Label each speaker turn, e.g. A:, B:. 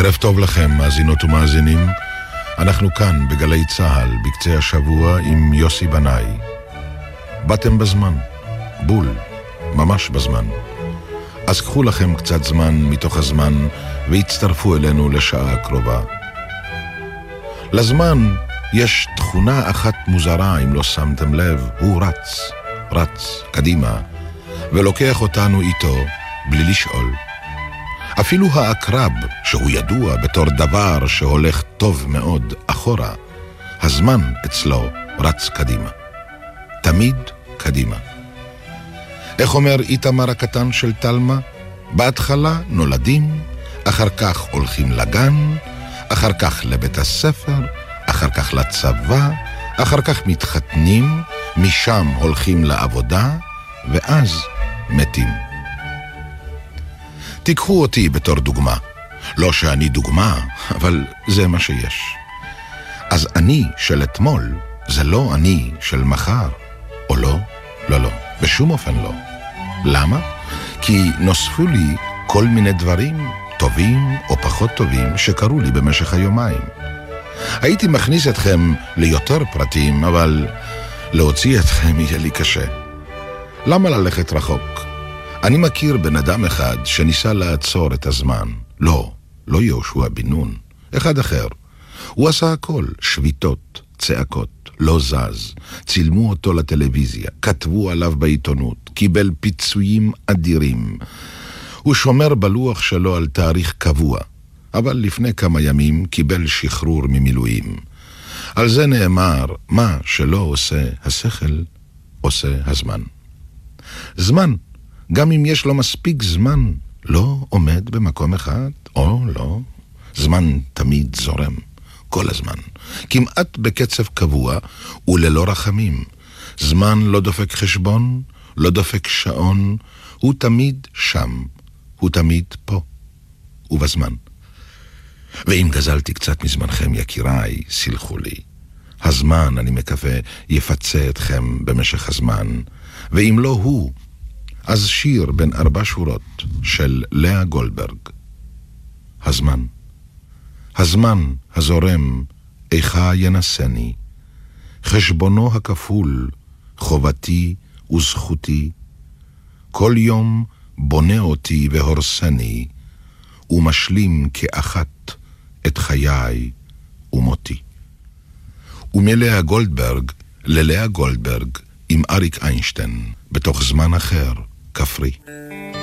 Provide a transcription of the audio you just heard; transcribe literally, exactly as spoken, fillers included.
A: ערב טוב לכם, מאזינות ומאזינים. אנחנו כאן בגלי צהל, בקצה השבוע עם יוסי בנאי. באתם בזמן, בול, ממש בזמן. אז קחו לכם קצת זמן מתוך הזמן והצטרפו אלינו לשעה הקרובה. לזמן יש תכונה אחת מוזרה, אם לא שמתם לב, הוא רץ, רץ קדימה, ולוקח אותנו איתו בלי לשאול. אפילו העקרב, שהוא ידוע בתור דבר שהולך טוב מאוד אחורה, הזמן אצלו רץ קדימה. תמיד קדימה. איך אומר איתמר הקטן של תלמה? בהתחלה נולדים, אחר כך הולכים לגן, אחר כך לבית הספר, אחר כך לצבא, אחר כך מתחתנים, משם הולכים לעבודה, ואז מתים. תיקחו אותי בתור דוגמה. לא שאני דוגמה, אבל זה מה שיש. אז אני של אתמול, זה לא אני של מחר. או לא? לא, לא. בשום אופן לא. למה? כי נוספו לי כל מיני דברים, טובים או פחות טובים, שקרו לי במשך היומיים. הייתי מכניס אתכם ליותר פרטים, אבל להוציא אתכם יהיה לי קשה. למה ללכת רחוק? אני מכיר בן אדם אחד שניסה לעצור את הזמן. לא, לא יהושע בן נון, אחד אחר. הוא עשה הכל, שביתות, צעקות, לא זז. צילמו אותו לטלוויזיה, כתבו עליו בעיתונות, קיבל פיצויים אדירים. הוא שומר בלוח שלו על תאריך קבוע, אבל לפני כמה ימים קיבל שחרור ממילואים. על זה נאמר, מה שלא עושה השכל, עושה הזמן. זמן, גם אם יש לו מספיק זמן, לא עומד במקום אחד, או לא. זמן תמיד זורם, כל הזמן, כמעט בקצב קבוע וללא רחמים. זמן לא דופק חשבון, לא דופק שעון, הוא תמיד שם, הוא תמיד פה, ובזמן. ואם גזלתי קצת מזמנכם יקיריי, סלחו לי. הזמן, אני מקווה, יפצה אתכם במשך הזמן, ואם לא הוא, אז שיר בין ארבע שורות של לאה גולדברג. הזמן. הזמן הזורם, איכה ינסני. חשבונו הכפול, חובתי וזכותי. כל יום בונה אותי והורסני, ומשלים כאחת את חיי ומותי. ומלאה גולדברג ללאה גולדברג עם אריק איינשטיין, בתוך זמן אחר, כפרי.